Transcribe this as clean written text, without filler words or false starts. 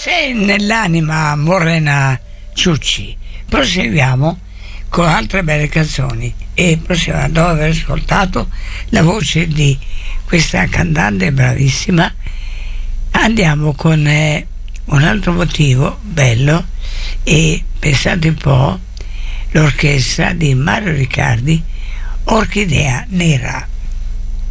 Se nell'anima Morena Ciucci. Proseguiamo con altre belle canzoni e proseguiamo dopo aver ascoltato la voce di questa cantante bravissima. Andiamo con un altro motivo bello, e pensate un po', l'orchestra di Mario Riccardi, Orchidea Nera.